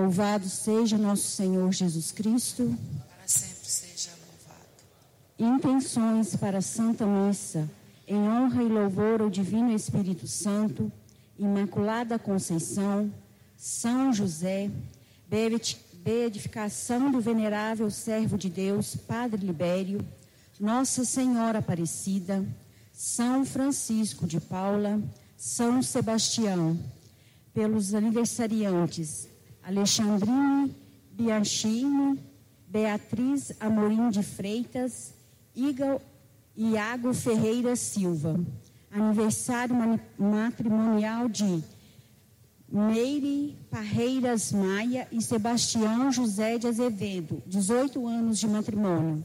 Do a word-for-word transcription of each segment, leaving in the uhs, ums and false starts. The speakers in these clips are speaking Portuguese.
Louvado seja nosso Senhor Jesus Cristo. Para sempre seja louvado. Intenções para a Santa Missa, em honra e louvor ao Divino Espírito Santo, Imaculada Conceição, São José, beatificação do venerável servo de Deus, Padre Libério, Nossa Senhora Aparecida, São Francisco de Paula, São Sebastião, pelos aniversariantes Alexandrine Bianchini, Beatriz Amorim de Freitas, Iga, Iago Ferreira Silva. Aniversário matrimonial de Meire Parreiras Maia e Sebastião José de Azevedo, dezoito anos de matrimônio.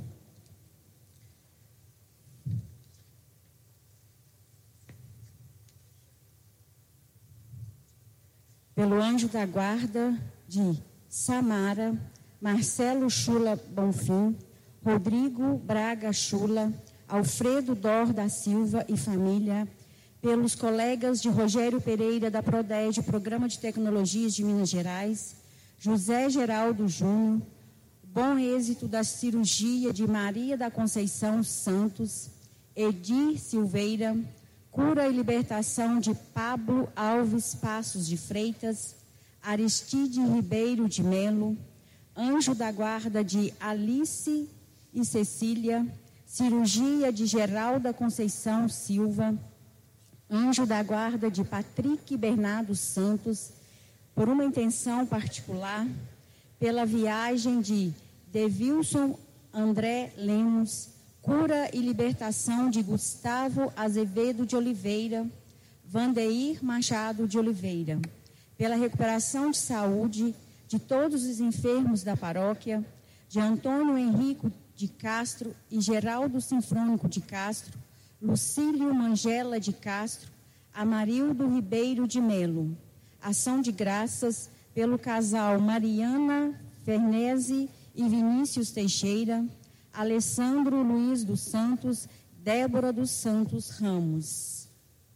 Pelo anjo da guarda de Samara, Marcelo Chula Bonfim, Rodrigo Braga Chula, Alfredo Dor da Silva e família, pelos colegas de Rogério Pereira da Prodege, Programa de Tecnologias de Minas Gerais, José Geraldo Júnior, bom êxito da cirurgia de Maria da Conceição Santos, Edir Silveira, cura e libertação de Pablo Alves Passos de Freitas, Aristide Ribeiro de Melo, anjo da guarda de Alice e Cecília, cirurgia de Geralda Conceição Silva, anjo da guarda de Patrick Bernardo Santos, por uma intenção particular, pela viagem de Devilson André Lemos, cura e libertação de Gustavo Azevedo de Oliveira, Vandeir Machado de Oliveira, pela recuperação de saúde de todos os enfermos da paróquia, de Antônio Henrico de Castro e Geraldo Sinfrônico de Castro, Lucílio Mangela de Castro, Amarildo Ribeiro de Melo. Ação de graças pelo casal Mariana Fernese e Vinícius Teixeira, Alessandro Luiz dos Santos, Débora dos Santos Ramos.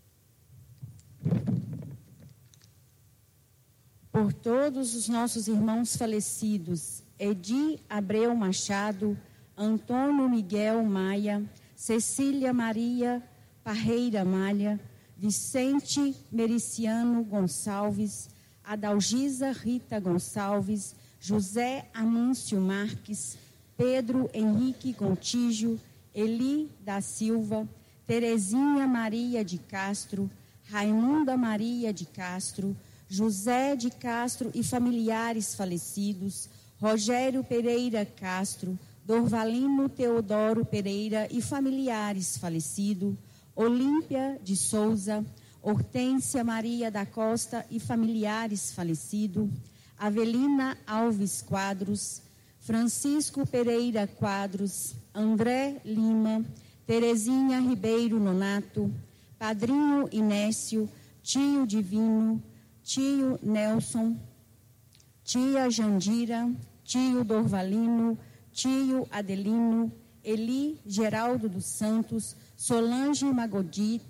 Por todos os nossos irmãos falecidos, Edi Abreu Machado, Antônio Miguel Maia, Cecília Maria Parreira Malha, Vicente Mericiano Gonçalves, Adalgisa Rita Gonçalves, José Amâncio Marques, Pedro Henrique Gontijo, Eli da Silva, Terezinha Maria de Castro, Raimunda Maria de Castro, José de Castro e familiares falecidos, Rogério Pereira Castro, Dorvalino Teodoro Pereira e familiares falecidos, Olímpia de Souza, Hortência Maria da Costa e familiares falecidos, Avelina Alves Quadros, Francisco Pereira Quadros, André Lima, Terezinha Ribeiro Nonato, Padrinho Inécio, Tio Divino, Tio Nelson, Tia Jandira, Tio Dorvalino, Tio Adelino, Eli Geraldo dos Santos, Solange Magodi,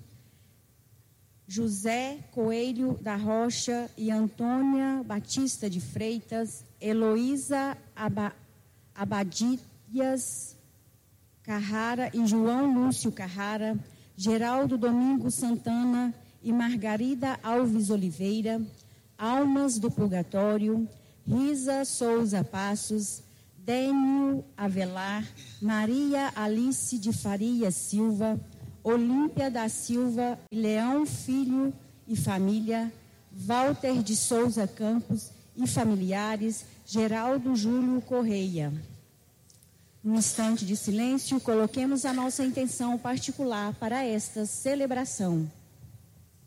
José Coelho da Rocha e Antônia Batista de Freitas, Heloísa Aba, Abadias Carrara e João Lúcio Carrara, Geraldo Domingos Santana e Margarida Alves Oliveira, Almas do Purgatório, Risa Souza Passos, Dênio Avelar, Maria Alice de Faria Silva, Olímpia da Silva, Leão Filho e família, Walter de Souza Campos e familiares, Geraldo Júlio Correia. Num instante de silêncio, coloquemos a nossa intenção particular para esta celebração.